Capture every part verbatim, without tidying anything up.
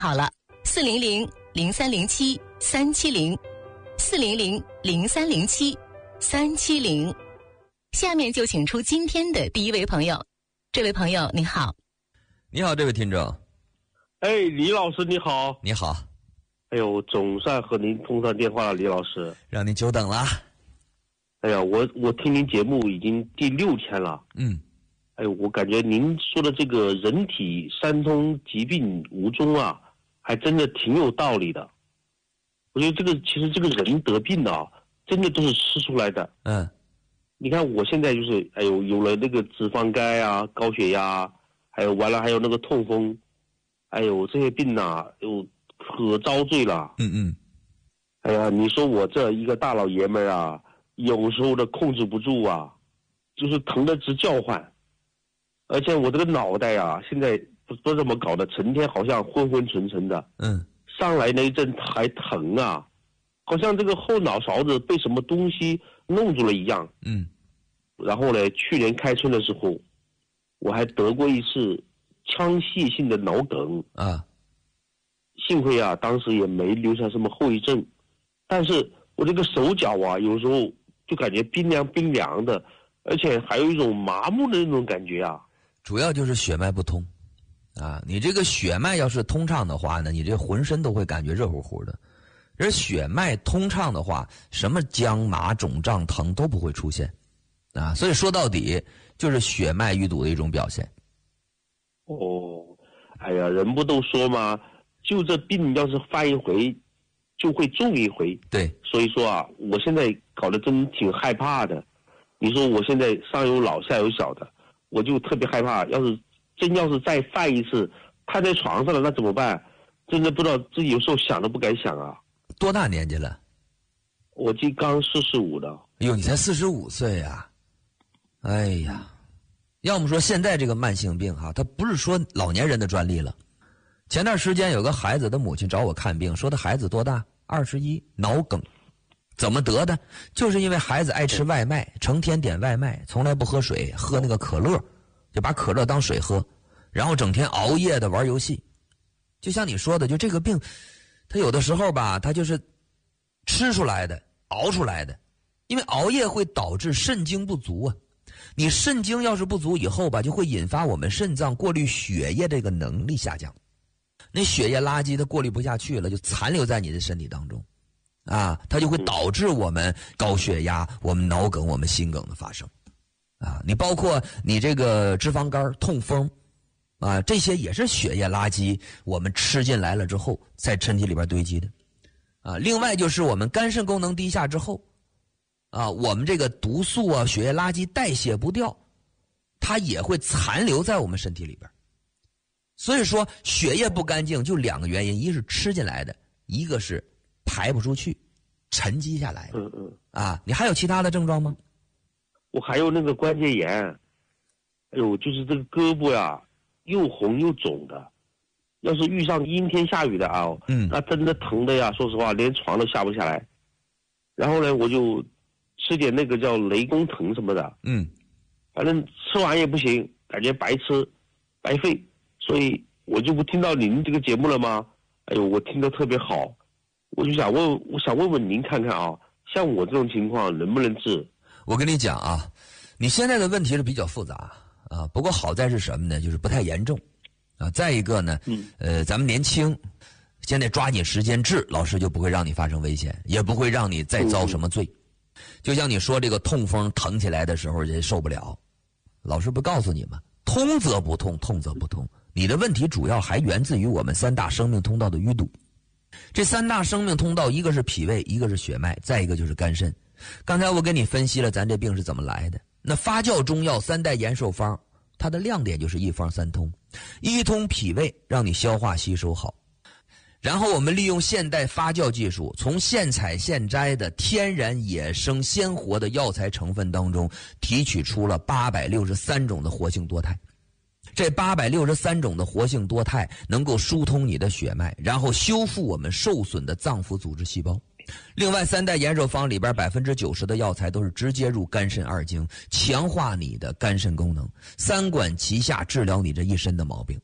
好了，四零零零三零七三七零，四零零零三零七三七零。下面就请出今天的第一位朋友。这位朋友你好。 你好，这位听众。 哎，李老师你好。 你好。 哎呦，总算和您通上电话了，李老师。 让您久等了。 哎呀，我我听您节目已经第六天了。 嗯。 哎呦，我感觉您说的这个人体三通疾病无踪啊，还真的挺有道理的。我觉得这个其实这个人得病啊，真的都是吃出来的。 嗯。 你看我现在就是哎呦有了那个脂肪肝啊、高血压，还有完了还有那个痛风，哎呦这些病啊，又可遭罪了。 嗯嗯。 哎呀，你说我这一个大老爷们儿啊，有时候的控制不住啊，就是疼得直叫唤。而且我这个脑袋啊，现在不不怎么搞的，成天好像昏昏沉沉的。 嗯。 上来那一阵还疼啊，好像这个后脑勺子被什么东西弄住了一样。 嗯。 然后呢，去年开春的时候，我还得过一次腔隙性的脑梗啊。 幸亏啊，当时也没留下什么后遗症，但是我这个手脚啊，有时候就感觉冰凉冰凉的，而且还有一种麻木的那种感觉啊。 主要就是血脉不通，啊，你这个血脉要是通畅的话呢，你这浑身都会感觉热乎乎的。而血脉通畅的话，什么僵麻肿胀疼都不会出现，啊，所以说到底就是血脉淤堵的一种表现。 哦，哎呀，人不都说吗？就这病要是犯一回，就会中一回。 对， 所以说啊，我现在搞得真挺害怕的。你说我现在上有老下有小的，我就特别害怕，要是真要是再犯一次，瘫在床上了，那怎么办？真的不知道自己有时候想都不敢想啊。 多大年纪了？ 我今刚四十五的。 哎呦，你才四十五岁呀！哎呀，要么说现在这个慢性病哈，它不是说老年人的专利了。前段时间有个孩子的母亲找我看病，说他孩子多大？二十一，脑梗。怎么得的？就是因为孩子爱吃外卖，成天点外卖，从来不喝水，喝那个可乐，就把可乐当水喝，然后整天熬夜的玩游戏。就像你说的，就这个病，他有的时候吧，他就是吃出来的，熬出来的。因为熬夜会导致肾精不足啊，你肾精要是不足以后吧，就会引发我们肾脏过滤血液这个能力下降。那血液垃圾它过滤不下去了，就残留在你的身体当中，啊，它就会导致我们高血压、我们脑梗、我们心梗的发生，啊，你包括你这个脂肪肝、痛风，啊，这些也是血液垃圾，我们吃进来了之后，在身体里边堆积的，啊，另外就是我们肝肾功能低下之后，啊，我们这个毒素啊、血液垃圾代谢不掉，它也会残留在我们身体里边。所以说血液不干净就两个原因，一是吃进来的，一个是排不出去，沉积下来的。 嗯嗯。 啊，你还有其他的症状吗？ 我还有那个关节炎，哎呦，就是这个胳膊呀，又红又肿的。要是遇上阴天下雨的啊， 嗯， 那真的疼的呀，说实话，连床都下不下来。然后呢，我就吃点那个叫雷公藤什么的， 嗯， 反正吃完也不行，感觉白吃，白费。所以我就不听到您这个节目了吗？哎呦，我听得特别好，我就想问，我想问问您看看啊，像我这种情况能不能治？ 我跟你讲啊，你现在的问题是比较复杂啊，不过好在是什么呢？就是不太严重啊。再一个呢， 嗯， 呃，咱们年轻，现在抓紧时间治，老师就不会让你发生危险，也不会让你再遭什么罪。嗯、就像你说这个痛风疼起来的时候人受不了，老师不告诉你吗？通则不痛，痛则不痛。你的问题主要还源自于我们三大生命通道的淤堵。这三大生命通道，一个是脾胃，一个是血脉，再一个就是肝肾。刚才我给你分析了咱这病是怎么来的。那发酵中药三代延寿方，它的亮点就是一方三通，一通脾胃，让你消化吸收好。然后我们利用现代发酵技术，从现采现摘的天然野生鲜活的药材成分当中，提取出了八百六十三种的活性多肽。这八百六十三种的活性多肽能够疏通你的血脉，然后修复我们受损的脏腑组织细胞。另外三代延寿方里边百分之九十的药材都是直接入肝肾二经，强化你的肝肾功能，三管齐下治疗你这一身的毛病。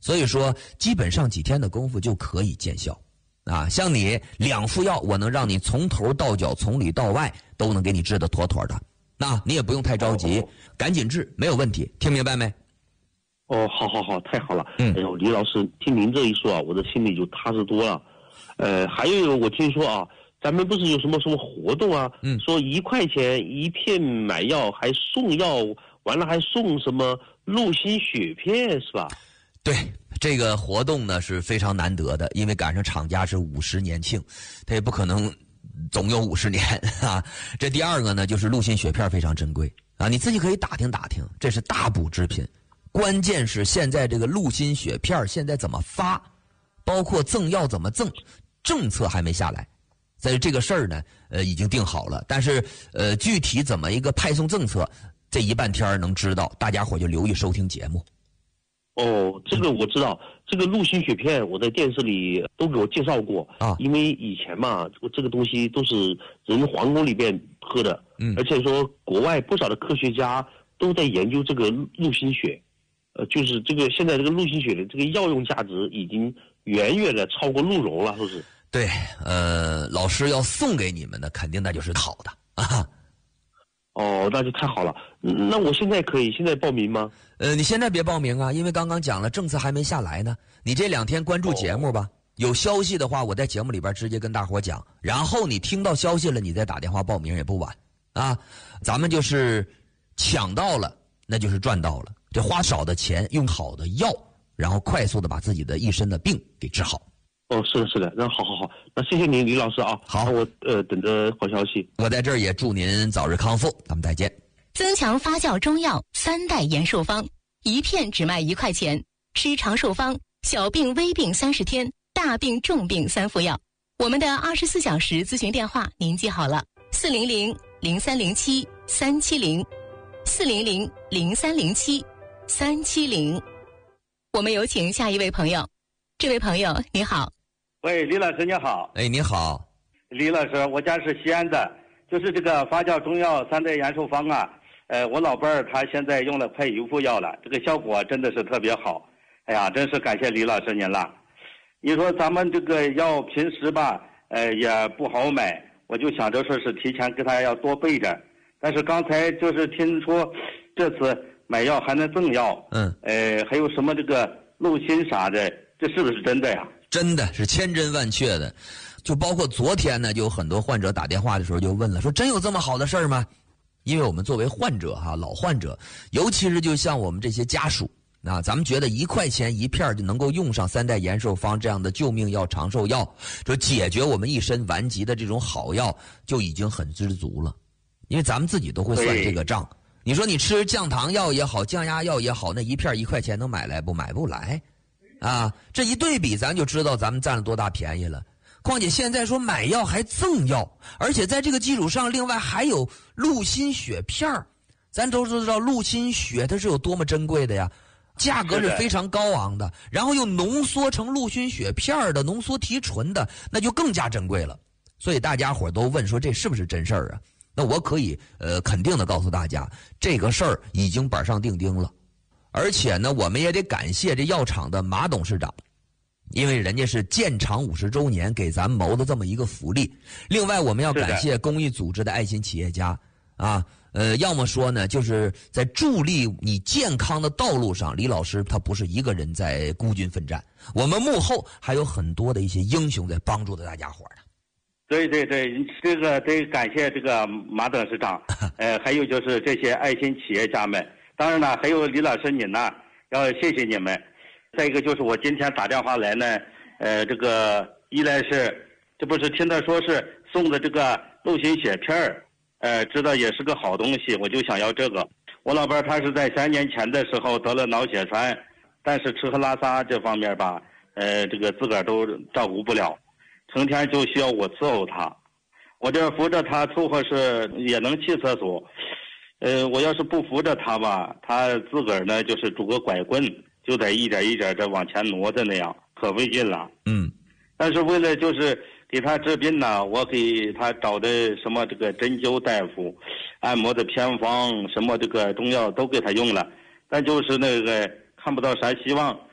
所以说基本上几天的功夫就可以见效啊。像你两副药，我能让你从头到脚从里到外都能给你治得妥妥的，那你也不用太着急， 哦、 赶紧治没有问题，听明白没？ 哦，好好好，太好了。 嗯， 哎呦，李老师，听您这一说啊，我的心里就踏实多了。呃，还有一个我听说啊，咱们不是有什么什么活动啊？ 嗯， 说一块钱一片买药，还送药，完了还送什么鹿心血片是吧？ 对，这个活动呢是非常难得的，因为赶上厂家是五十年庆，他也不可能总有五十年啊。这第二个呢，就是鹿心血片非常珍贵啊，你自己可以打听打听，这是大补之品。关键是现在这个鹿心血片现在怎么发，包括赠药怎么赠，政策还没下来。在这个事儿呢，呃，已经定好了，但是呃，具体怎么一个派送政策，这一半天能知道，大家伙就留意收听节目。 哦，这个我知道，这个鹿心血片我在电视里都给我介绍过啊， 因为以前嘛，这个东西都是人皇宫里边喝的， 嗯， 而且说国外不少的科学家都在研究这个鹿心血。呃，就是这个现在这个鹿心血的这个药用价值已经远远的超过鹿茸了，是不是？ 对，呃，老师要送给你们的，肯定那就是好的啊。 哦，那就太好了。那我现在可以现在报名吗？ 呃，你现在别报名啊，因为刚刚讲了，政策还没下来呢。你这两天关注节目吧，哦、有消息的话，我在节目里边直接跟大伙讲，然后你听到消息了，你再打电话报名也不晚啊。咱们就是抢到了，那就是赚到了。这花少的钱，用好的药，然后快速的把自己的一身的病给治好。 哦，是的，是的，那好好好，那谢谢您，李老师啊。 好， 那我呃等着好消息。 我在这儿也祝您早日康复，咱们再见。 增强发酵中药三代延寿方，一片只卖一块钱，吃长寿方，小病微病三十天，大病重病三副药。我们的二十四小时咨询电话您记好了：四零零零三零七三七零，四零零零三零七三七零。我们有请下一位朋友。这位朋友你好。 喂，李老师你好。 哎，你好。 李老师，我家是西安的，就是这个发酵中药三代延寿方啊，呃，我老伴儿他现在用了快一副药了，这个效果真的是特别好。哎呀，真是感谢李老师您了。你说咱们这个药平时吧，呃，也不好买，我就想着说是提前给他要多备着。但是刚才就是听说这次买药还能赠药， 嗯， 呃，还有什么这个鹿心啥的，这是不是真的呀？ 真的是千真万确的。就包括昨天呢，就有很多患者打电话的时候就问了，说真有这么好的事儿吗？因为我们作为患者哈，老患者，尤其是就像我们这些家属啊，咱们觉得一块钱一片就能够用上三代延寿方这样的救命药、长寿药，就解决我们一身顽疾的这种好药，就已经很知足了。因为咱们自己都会算这个账。你说你吃降糖药也好，降压药也好，那一片一块钱能买来不？买不来啊！这一对比，咱就知道咱们占了多大便宜了。况且现在说买药还赠药，而且在这个基础上，另外还有鹿心血片儿。咱都知道鹿心血它是有多么珍贵的呀，价格是非常高昂的，然后又浓缩成鹿心血片的，浓缩提纯的，那就更加珍贵了。所以大家伙都问说这是不是真事儿啊？那我可以呃肯定的告诉大家，这个事儿已经板上钉钉了。而且呢，我们也得感谢这药厂的马董事长，因为人家是建厂五十周年给咱谋的这么一个福利。另外，我们要感谢公益组织的爱心企业家啊，呃，要么说呢，就是在助力你健康的道路上，李老师他不是一个人在孤军奋战，我们幕后还有很多的一些英雄在帮助着大家伙呢。 对对对，这个得感谢这个马董事长，呃，还有就是这些爱心企业家们。当然了，还有李老师你呢，要谢谢你们。再一个就是我今天打电话来呢，呃，这个一来是这不是听他说是送的这个鹿心血片儿，呃，知道也是个好东西，我就想要这个。我老伴儿他是在三年前的时候得了脑血栓，但是吃喝拉撒这方面吧，呃，这个自个儿都照顾不了，成天就需要我伺候他。我这扶着他凑合是也能去厕所，呃，我要是不扶着他吧，他自个儿呢就是拄个拐棍，就得一点一点的往前挪着那样，可费劲了。 嗯， 但是为了就是给他治病呢，我给他找的什么这个针灸大夫、按摩的偏方、什么这个中药都给他用了，但就是那个看不到啥希望。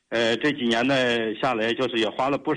呃，这几年呢下来，就是也花了不少。